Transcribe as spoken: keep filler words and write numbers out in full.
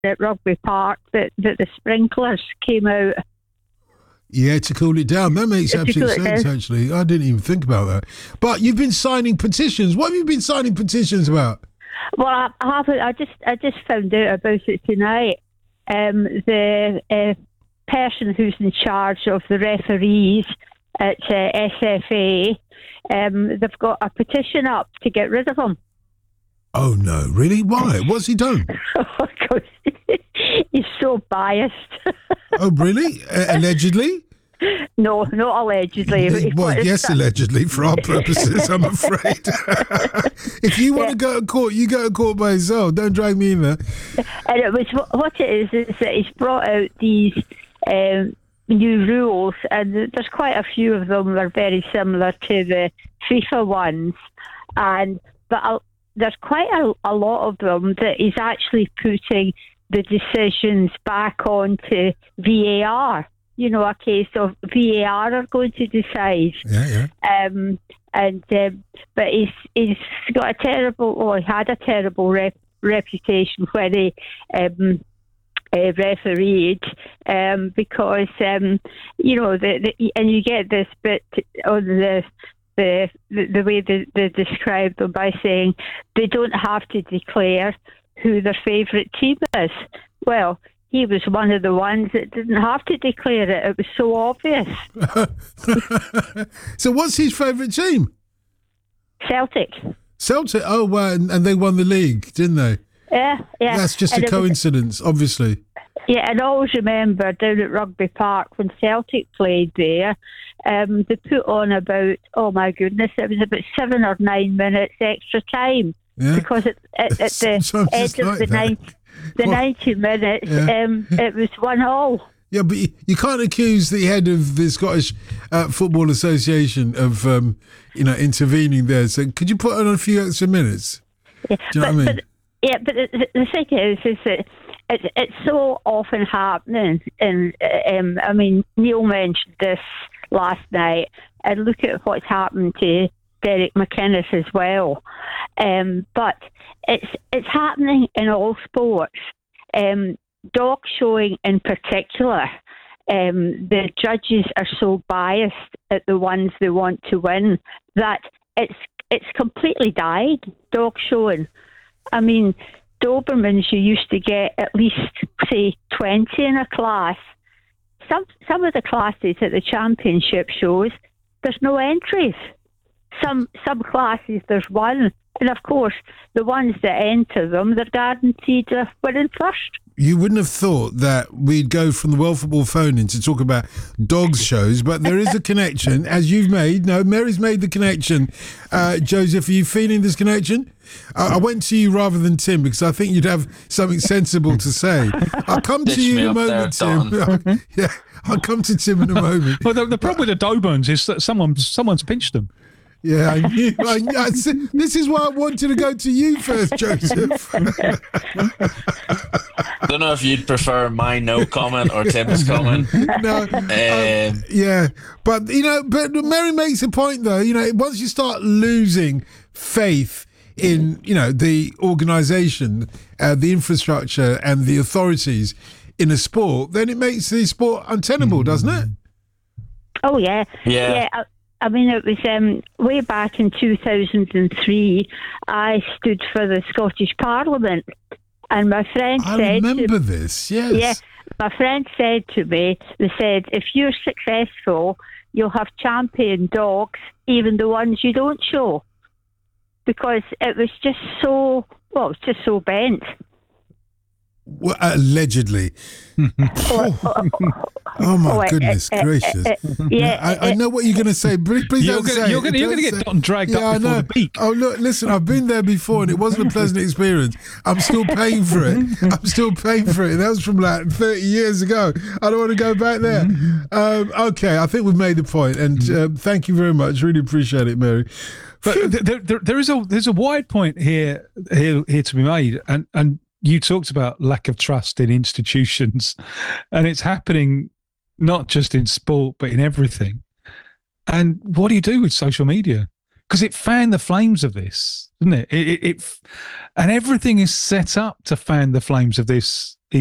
at Rugby Park that, that the sprinklers came out. Yeah, to cool it down. That makes absolute sense, actually. I didn't even think about that. But you've been signing petitions. What have you been signing petitions about? Well, I haven't. I just I just found out about it tonight. Um, the uh, person who's in charge of the referees at uh, S F A, um, they've got a petition up to get rid of him. Oh, no. Really? Why? What's he done? Because he's so biased. Oh, really? Uh, allegedly? No, not allegedly. Well, yes, allegedly, for our purposes, I'm afraid. If you want yeah. to go to court, you go to court by yourself. Don't drag me in there. And it was what it is, is that he's brought out these um, new rules, and there's quite a few of them that are very similar to the FIFA ones. And but I'll, there's quite a, a lot of them that he's actually putting the decisions back onto V A R. You know, a case of V A R are going to decide. Yeah, yeah. Um, and um, but he's he's got a terrible, or he had a terrible rep, reputation when he um, uh, refereed, um, because um, you know the, the and you get this bit on the. The, the the way they, they describe them by saying they don't have to declare who their favourite team is. Well, he was one of the ones that didn't have to declare it. It was so obvious. So what's his favourite team? Celtic. Celtic? Oh, wow. And, and they won the league, didn't they? Yeah, yeah. That's just and a coincidence, was, obviously. Yeah, and I always remember down at Rugby Park when Celtic played there, um, they put on about, oh my goodness, it was about seven or nine minutes extra time. Yeah. Because at, at, at the end of like the, ninety, the ninety minutes, yeah. um, it was one all. Yeah, but you, you can't accuse the head of the Scottish uh, Football Association of, um, you know, intervening there. So could you put on a few extra minutes? Yeah, Do you know but, what I mean? But, yeah, but the, the thing is, is that it's, it's so often happening. And, um, I mean, Neil mentioned this last night. And look at what's happened to Derek McInnes as well. Um, but it's it's happening in all sports. Um, dog showing in particular, um, the judges are so biased at the ones they want to win that it's it's completely died, dog showing. I mean, Dobermans, you used to get at least, say, twenty in a class. Some some of the classes at the championship shows, there's no entries. Some some classes there's one, and of course the ones that enter them, they're guaranteed uh, winning first. You wouldn't have thought that we'd go from the World Football phone-in to talk about dogs shows, but there is a connection, as you've made. No, Mary's made the connection. Uh, Joseph, are you feeling this connection? I, I went to you rather than Tim because I think you'd have something sensible to say. I'll come to you in a moment, there, Tim. Yeah, I'll come to Tim in a moment. Well, the, the problem with the Dobermans is that someone someone's pinched them. Yeah, I knew. I, I, this is why I wanted to go to you first, Joseph. I don't know if you'd prefer my no comment or Tim's comment. No, um, um, yeah, but you know, but Mary makes a point though. You know, once you start losing faith in, you know, the organisation, uh, the infrastructure, and the authorities in a sport, then it makes the sport untenable, doesn't it? Oh yeah, yeah. yeah. I- I mean, it was um, way back in two thousand three, I stood for the Scottish Parliament, and my friend I said... I remember to, this, yes. Yeah, my friend said to me, they said, if you're successful, you'll have champion dogs, even the ones you don't show. Because it was just so, well, it was just so bent. Well, allegedly. oh, oh my goodness gracious! Yeah, I, I know what you're going to say. Please, please you're don't gonna, say. You're going to get Dotton dragged yeah, up before the beak. Oh look, listen, I've been there before, and it wasn't a pleasant experience. I'm still paying for it. I'm still paying for it. That was from like thirty years ago. I don't want to go back there. Um, okay, I think we've made the point, and um, thank you very much. Really appreciate it, Mary. But there, there, there is a there's a wide point here here here to be made, and and. You talked about lack of trust in institutions, and it's happening not just in sport, but in everything. And what do you do with social media? because it fanned the flames of this, didn't it? It, it, it? And everything is set up to fan the flames of this